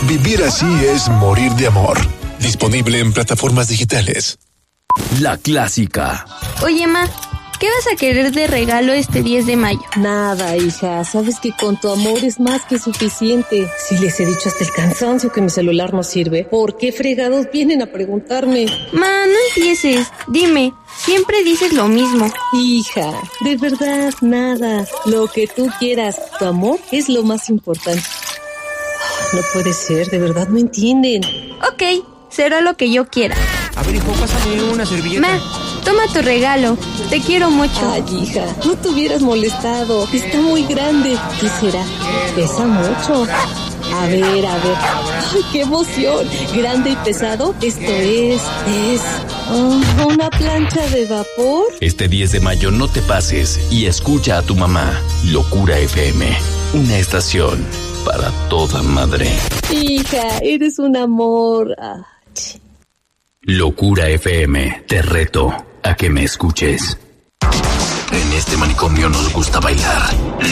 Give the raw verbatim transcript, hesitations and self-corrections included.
Vivir así es morir de amor. Disponible en plataformas digitales. La clásica. Oye, ma, ¿qué vas a querer de regalo este diez de mayo? Nada, hija. Sabes que con tu amor es más que suficiente. Si les he dicho hasta el cansancio que mi celular no sirve, ¿por qué fregados vienen a preguntarme? Ma, no empieces. Dime, siempre dices lo mismo. Hija, de verdad, nada. Lo que tú quieras. Tu amor es lo más importante. No puede ser, de verdad no entienden. Ok, será lo que yo quiera. A ver, hijo, pásame una servilleta. Ma, toma tu regalo. Te quiero mucho. Ay, hija, no te hubieras molestado. Está muy grande. ¿Qué será? Pesa mucho. A ver, a ver. ¡Ay, qué emoción! Grande y pesado. Esto es... Es... Oh, ¿una plancha de vapor? Este diez de mayo no te pases y escucha a tu mamá. Locura F M. Una estación para toda madre. Hija, eres un amor. Ah, Locura F M. Te reto a que me escuches. En este manicomio nos gusta bailar.